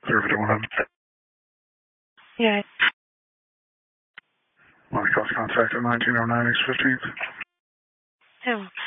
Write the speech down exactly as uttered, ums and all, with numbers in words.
Zero one hundred. Yeah. Want to cause contact at nineteen oh nine East fifteenth? Who?